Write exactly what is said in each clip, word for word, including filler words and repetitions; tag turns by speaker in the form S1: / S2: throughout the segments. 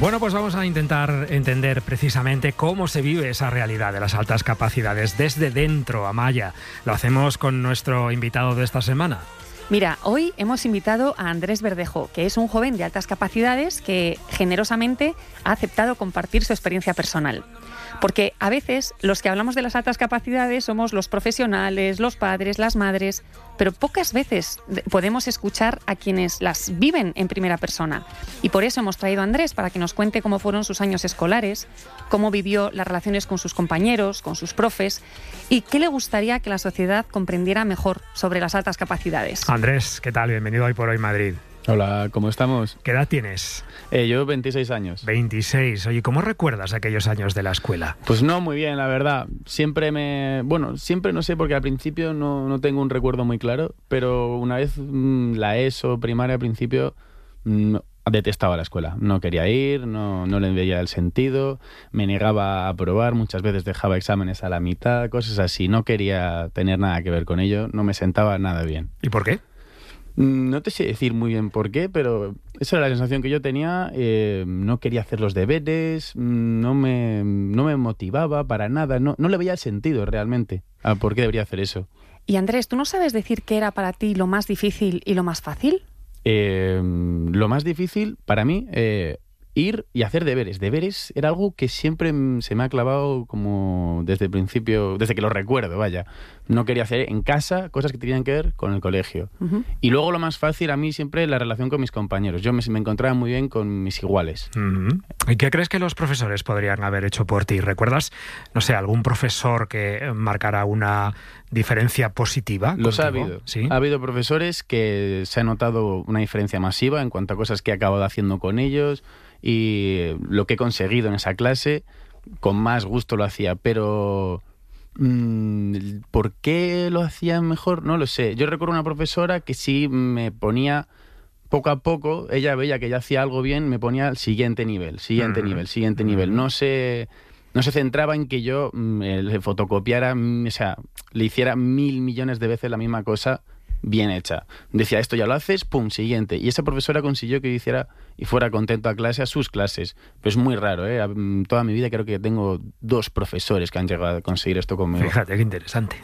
S1: Bueno, pues vamos a intentar entender precisamente cómo se vive esa realidad de las altas capacidades desde dentro, Amaya. Lo hacemos con nuestro invitado de esta semana.
S2: Mira, hoy hemos invitado a Andrés Verdejo, que es un joven de altas capacidades que generosamente ha aceptado compartir su experiencia personal. Porque a veces los que hablamos de las altas capacidades somos los profesionales, los padres, las madres, pero pocas veces podemos escuchar a quienes las viven en primera persona. Y por eso hemos traído a Andrés para que nos cuente cómo fueron sus años escolares, cómo vivió las relaciones con sus compañeros, con sus profes y qué le gustaría que la sociedad comprendiera mejor sobre las altas capacidades.
S1: Andrés, ¿qué tal? Bienvenido a Hoy por Hoy Madrid.
S3: Hola, ¿cómo estamos?
S1: ¿Qué edad tienes?
S3: Eh, yo veintiséis años.
S1: veintiséis. Oye, ¿cómo recuerdas aquellos años de la escuela?
S3: Pues no muy bien, la verdad. Siempre me... Bueno, siempre no sé, porque al principio no, no tengo un recuerdo muy claro, pero una vez mmm, la ESO, primaria, al principio, mmm, detestaba la escuela. No quería ir, no, no le veía el sentido, me negaba a aprobar, muchas veces dejaba exámenes a la mitad, cosas así. No quería tener nada que ver con ello, no me sentaba nada bien.
S1: ¿Y por qué?
S3: No te sé decir muy bien por qué, pero esa era la sensación que yo tenía. Eh, no quería hacer los deberes, no me, no me motivaba para nada, no, no le veía el sentido realmente a por qué debería hacer eso.
S2: Y Andrés, ¿tú no sabes decir qué era para ti lo más difícil y lo más fácil?
S3: Eh, lo más difícil para mí, eh, ir y hacer deberes. Deberes era algo que siempre se me ha clavado como desde el principio, desde que lo recuerdo, vaya. No quería hacer en casa cosas que tenían que ver con el colegio. Uh-huh. Y luego lo más fácil a mí siempre la relación con mis compañeros. Yo me, me encontraba muy bien con mis iguales.
S1: Uh-huh. ¿Y qué crees que los profesores podrían haber hecho por ti? ¿Recuerdas, no sé, algún profesor que marcara una diferencia positiva?
S3: Los
S1: contigo?
S3: ha habido.
S1: ¿Sí?
S3: Ha habido profesores que se ha notado una diferencia masiva en cuanto a cosas que he acabado haciendo con ellos y lo que he conseguido en esa clase. Con más gusto lo hacía, pero mmm, ¿por qué lo hacía mejor? No lo sé. Yo recuerdo una profesora que sí me ponía poco a poco, ella veía que ya hacía algo bien, me ponía al siguiente nivel, siguiente uh-huh. nivel, siguiente uh-huh. nivel. No se, no se centraba en que yo mmm, le fotocopiara, o sea, le hiciera mil millones de veces la misma cosa bien hecha. Decía, esto ya lo haces, pum, siguiente. Y esa profesora consiguió que yo hiciera y fuera contento a clase, a sus clases. Pero es muy raro, ¿eh? Toda mi vida creo que tengo dos profesores que han llegado a conseguir esto conmigo.
S1: Fíjate, qué interesante.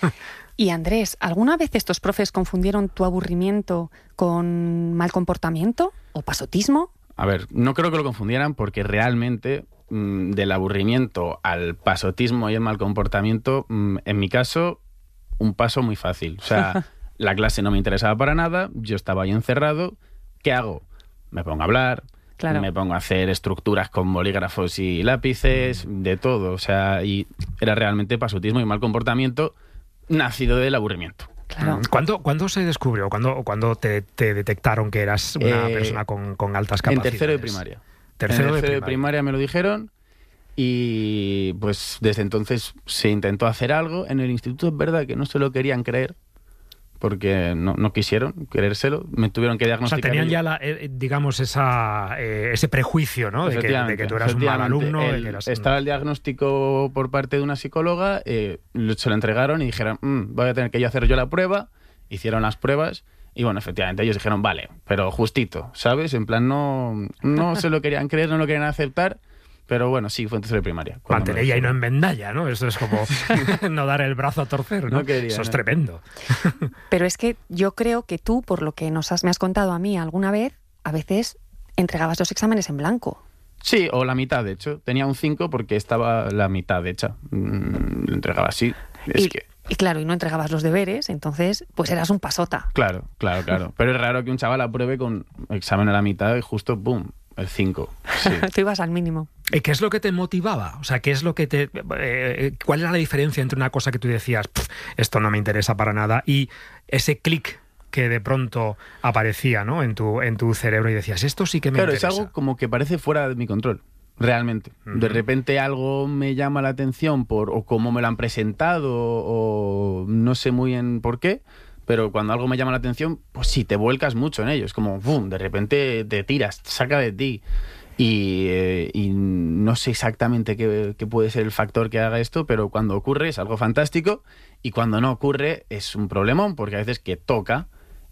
S2: Y Andrés, ¿alguna vez estos profes confundieron tu aburrimiento con mal comportamiento o pasotismo?
S3: A ver, no creo que lo confundieran porque realmente mmm, del aburrimiento al pasotismo y el mal comportamiento, mmm, en mi caso, un paso muy fácil. O sea, la clase no me interesaba para nada, yo estaba ahí encerrado. ¿Qué hago? Me pongo a hablar, claro. me pongo a hacer estructuras con bolígrafos y lápices, de todo. O sea, y era realmente pasotismo y mal comportamiento nacido del aburrimiento.
S2: Claro.
S1: ¿Cuándo, ¿Cuándo se descubrió? ¿Cuándo, cuándo te, te detectaron que eras una eh, persona con, con altas capacidades?
S3: En tercero de primaria.
S1: Tercero,
S3: en tercero
S1: de, primaria.
S3: de primaria me lo dijeron y pues desde entonces se intentó hacer algo. En el instituto es verdad que no se lo querían creer, porque no, no quisieron creérselo, me tuvieron que diagnosticar.
S1: O sea, tenían ya, la, eh, digamos, esa, eh, ese prejuicio, ¿no? De que, de que tú eras un mal alumno.
S3: El,
S1: de que eras...
S3: Estaba el diagnóstico por parte de una psicóloga, eh, se lo entregaron y dijeron, mmm, voy a tener que yo hacer yo la prueba. Hicieron las pruebas y, bueno, efectivamente, ellos dijeron, vale, pero justito, ¿sabes? En plan, no, no se lo querían creer, no lo querían aceptar. Pero bueno, sí, fue en tercero de primaria.
S1: Mantenella y no en vendalla, ¿no? Eso es como no dar el brazo a torcer, ¿no?
S3: no quería,
S1: Eso es
S3: no.
S1: tremendo.
S2: Pero es que yo creo que tú, por lo que nos has, me has contado a mí alguna vez, a veces entregabas los exámenes en blanco.
S3: Sí, o la mitad, de hecho. Tenía un cinco porque estaba la mitad hecha. Lo entregaba así. Es
S2: y,
S3: que...
S2: y claro, y no entregabas los deberes, entonces pues eras un pasota.
S3: Claro, claro, claro. Pero es raro que un chaval apruebe con examen a la mitad y justo, ¡pum!, el cinco. Sí.
S2: Tú ibas al mínimo.
S1: ¿Y qué es lo que te motivaba? O sea, ¿qué es lo que te... Eh, ¿cuál era la diferencia entre una cosa que tú decías, esto no me interesa para nada, y ese clic que de pronto aparecía, ¿no?, en tu, en tu cerebro y decías, esto sí que me
S3: claro,
S1: interesa?
S3: Claro, es algo como que parece fuera de mi control, realmente. Uh-huh. De repente algo me llama la atención por o cómo me lo han presentado o no sé muy bien por qué, pero cuando algo me llama la atención, pues sí, te vuelcas mucho en ello. Es como, ¡bum!, de repente te tiras, te saca de ti. Y, eh, y no sé exactamente qué, qué puede ser el factor que haga esto, pero cuando ocurre es algo fantástico y cuando no ocurre es un problemón, porque a veces que toca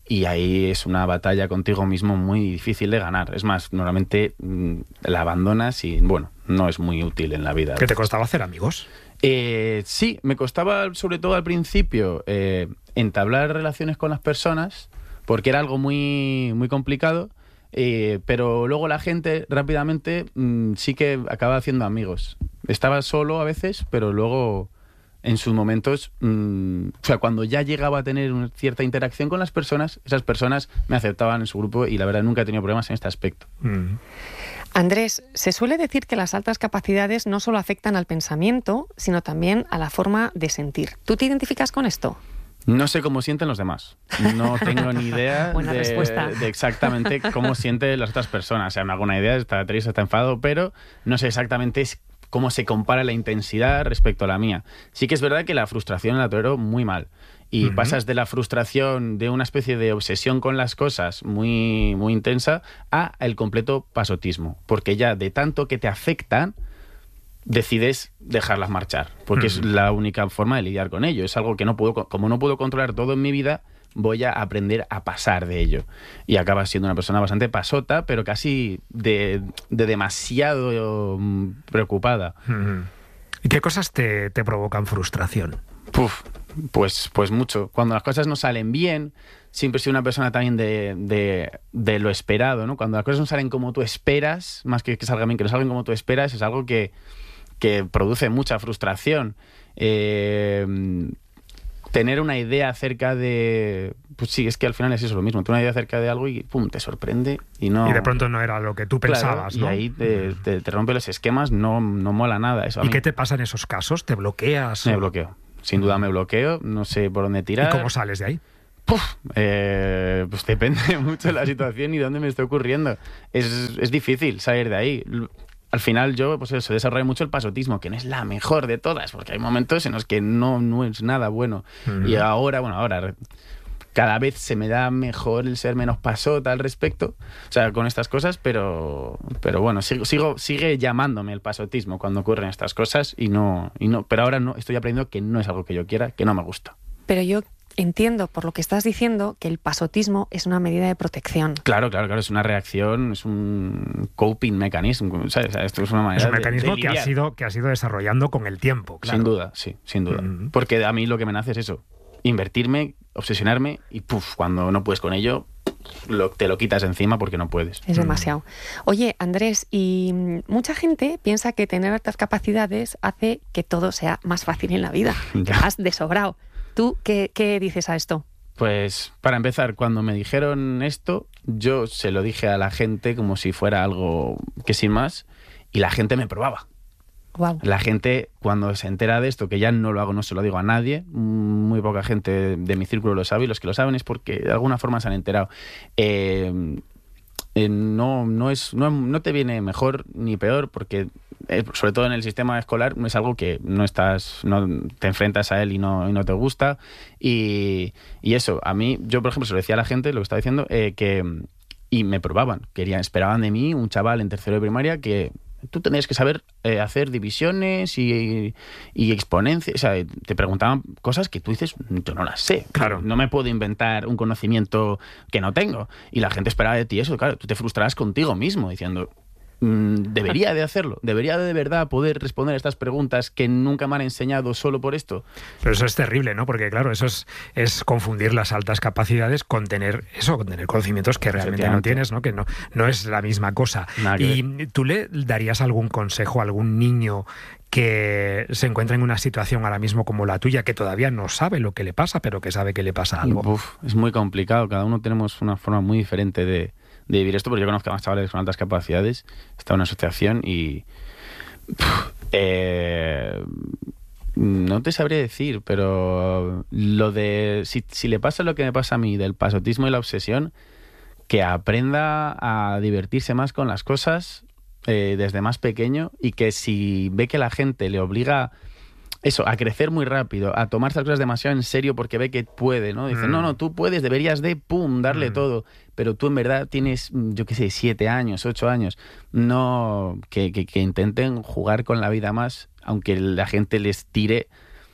S3: y ahí es una batalla contigo mismo muy difícil de ganar. Es más, normalmente mmm, la abandonas y, bueno, no es muy útil en la vida.
S1: ¿Qué te costaba hacer amigos?
S3: Eh, sí, me costaba, sobre todo al principio, eh, entablar relaciones con las personas, porque era algo muy, muy complicado, eh, pero luego la gente rápidamente mmm, sí que acaba haciendo amigos. Estaba solo a veces, pero luego en sus momentos, mmm, o sea, cuando ya llegaba a tener una cierta interacción con las personas, esas personas me aceptaban en su grupo y la verdad nunca he tenido problemas en este aspecto.
S1: Mm.
S2: Andrés, se suele decir que las altas capacidades no solo afectan al pensamiento, sino también a la forma de sentir. ¿Tú te identificas con esto?
S3: No sé cómo sienten los demás. No tengo ni idea
S2: Buena
S3: de,
S2: respuesta.
S3: de exactamente cómo sienten las otras personas. O sea, me hago una idea, está triste, está enfadado, pero no sé exactamente cómo se compara la intensidad respecto a la mía. Sí que es verdad que la frustración la tolero muy mal. Y uh-huh. pasas de la frustración, de una especie de obsesión con las cosas muy, muy intensa, a el completo pasotismo. Porque ya de tanto que te afectan, decides dejarlas marchar. Porque uh-huh. es la única forma de lidiar con ello. Es algo que no puedo, como no puedo controlar todo en mi vida, voy a aprender a pasar de ello. Y acabas siendo una persona bastante pasota, pero casi de, de demasiado preocupada.
S1: Uh-huh. ¿Y qué cosas te, te provocan frustración?
S3: Puf, pues, pues mucho. Cuando las cosas no salen bien, siempre soy una persona también de, de, de lo esperado, ¿no? Cuando las cosas no salen como tú esperas, más que que salgan bien, que no salgan como tú esperas, es algo que, que produce mucha frustración. Eh, tener una idea acerca de... Pues sí, es que al final es eso lo mismo. Tener una idea acerca de algo y pum, te sorprende y no...
S1: Y de pronto no era lo que tú pensabas,
S3: claro,
S1: ¿no?
S3: Y ahí te, te, te rompe los esquemas, no, no mola nada. Eso a
S1: ¿Y
S3: mí
S1: qué te pasa en esos casos? ¿Te bloqueas?
S3: Me bloqueo. Sin duda me bloqueo, no sé por dónde tirar.
S1: ¿Y cómo sales de ahí?
S3: Puf, eh, pues depende mucho de la situación y de dónde me esté ocurriendo. Es, es difícil salir de ahí. Al final yo, pues eso, desarrollo mucho el pasotismo, que no es la mejor de todas, porque hay momentos en los que no, no es nada bueno. Uh-huh. Y ahora, bueno, ahora cada vez se me da mejor el ser menos pasota al respecto, o sea, con estas cosas, pero pero bueno, sigo, sigo sigue llamándome el pasotismo cuando ocurren estas cosas y no y no, pero ahora no estoy aprendiendo que no es algo que yo quiera, que no me gusta.
S2: Pero yo entiendo por lo que estás diciendo que el pasotismo es una medida de protección.
S3: Claro, claro, claro, es una reacción, es un coping mechanism, ¿sabes? O sea, esto es una manera
S1: es un mecanismo
S3: de, de
S1: que has ido que has ido desarrollando con el tiempo, claro.
S3: Sin duda, sí, sin duda. Mm-hmm. Porque a mí lo que me nace es eso, invertirme, obsesionarme y puf, cuando no puedes con ello, lo, te lo quitas encima porque no puedes.
S2: Es demasiado. Oye, Andrés, y mucha gente piensa que tener altas capacidades hace que todo sea más fácil en la vida, que vas de sobrado. ¿Tú qué, qué dices a esto?
S3: Pues, para empezar, cuando me dijeron esto, yo se lo dije a la gente como si fuera algo que sin más, y la gente me probaba.
S2: Wow.
S3: La gente, cuando se entera de esto, que ya no lo hago, no se lo digo a nadie, muy poca gente de mi círculo lo sabe, y los que lo saben es porque de alguna forma se han enterado. Eh, eh, no, no, es, no, no te viene mejor ni peor, porque eh, sobre todo en el sistema escolar es algo que no estás, no te enfrentas a él y no, y no te gusta. Y, y eso, a mí, yo por ejemplo se lo decía a la gente, lo que estaba diciendo, eh, que y me probaban, querían, esperaban de mí un chaval en tercero de primaria que tú tenías que saber eh, hacer divisiones y, y exponencias. O sea, te preguntaban cosas que tú dices, yo no las sé.
S1: Claro.
S3: No me puedo inventar un conocimiento que no tengo. Y la gente esperaba de ti eso. Claro, tú te frustrarás contigo mismo diciendo, mmm, debería de hacerlo. Debería de, de verdad poder responder a estas preguntas que nunca me han enseñado solo por esto.
S1: Pero eso es terrible, ¿no? Porque claro, eso es, es confundir las altas capacidades con tener eso, con tener conocimientos que realmente no tienes, ¿no? Que no, no es la misma cosa. ¿Y tú le darías algún consejo a algún niño que se encuentra en una situación ahora mismo como la tuya, que todavía no sabe lo que le pasa, pero que sabe que le pasa algo?
S3: Uf, es muy complicado. Cada uno tenemos una forma muy diferente de, de vivir esto, porque yo conozco a más chavales con altas capacidades. Está en una asociación y... Puf, eh, no te sabría decir, pero lo de... Si, si le pasa lo que me pasa a mí del pasotismo y la obsesión, que aprenda a divertirse más con las cosas eh, desde más pequeño, y que si ve que la gente le obliga eso, a crecer muy rápido, a tomarse las cosas demasiado en serio porque ve que puede, ¿no? Dice, mm. no, no, tú puedes, deberías de, pum, darle mm. todo, pero tú en verdad tienes, yo qué sé, siete años, ocho años, no, que, que, que intenten jugar con la vida más, aunque la gente les tire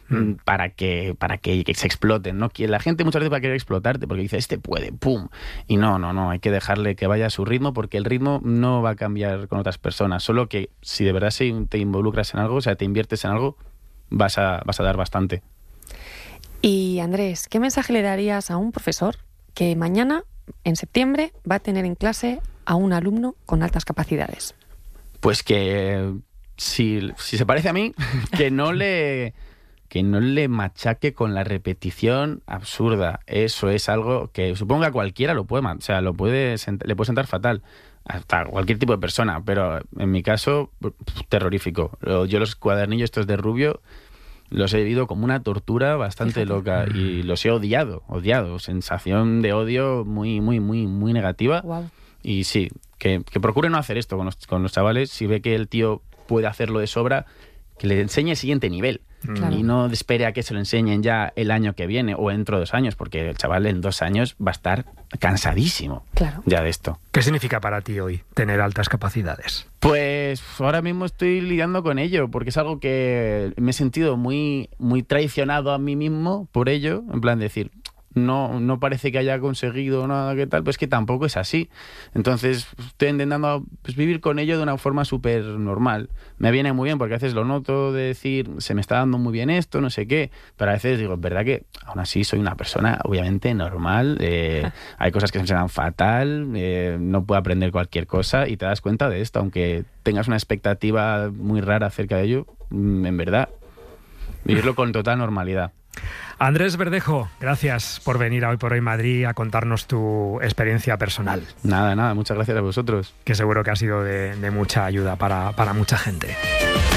S3: mm. para que para que, que se exploten, ¿no? Que la gente muchas veces va a querer explotarte porque dice, este puede, pum. Y no, no, no, hay que dejarle que vaya a su ritmo, porque el ritmo no va a cambiar con otras personas. Solo que si de verdad te involucras en algo, o sea, te inviertes en algo, vas a, vas a dar bastante.
S2: Y Andrés, ¿qué mensaje le darías a un profesor que mañana, en septiembre, va a tener en clase a un alumno con altas capacidades?
S3: Pues que si, si se parece a mí, que no le que no le machaque con la repetición absurda. Eso es algo que supongo que a cualquiera lo puede, o sea, lo puede le puede sentar fatal, hasta cualquier tipo de persona, pero en mi caso, terrorífico. Yo los cuadernillos estos de Rubio los he vivido como una tortura bastante Fíjate. loca y los he odiado, odiado, sensación de odio muy, muy, muy, muy negativa.
S2: Wow.
S3: Y sí, que, que procure no hacer esto con los, con los chavales. Si ve que el tío puede hacerlo de sobra, que le enseñe el siguiente nivel. Claro. Y no espere a que se lo enseñen ya el año que viene o dentro de dos años, porque el chaval en dos años va a estar cansadísimo
S2: claro.
S3: ya de esto.
S1: ¿Qué significa para ti hoy tener altas capacidades?
S3: Pues ahora mismo estoy lidiando con ello, porque es algo que me he sentido muy, muy traicionado a mí mismo por ello, en plan de decir, no, no parece que haya conseguido nada que tal, pues que tampoco es así. Entonces estoy intentando pues, vivir con ello de una forma súper normal. Me viene muy bien porque a veces lo noto de decir, se me está dando muy bien esto, no sé qué, pero a veces digo, es verdad que aún así soy una persona obviamente normal, eh, hay cosas que se me dan fatal, eh, no puedo aprender cualquier cosa y te das cuenta de esto, aunque tengas una expectativa muy rara acerca de ello, en verdad, vivirlo con total normalidad.
S1: Andrés Verdejo, gracias por venir a Hoy por Hoy Madrid a contarnos tu experiencia personal.
S3: Nada, nada, muchas gracias a vosotros.
S1: Que seguro que ha sido de, de mucha ayuda para, para mucha gente.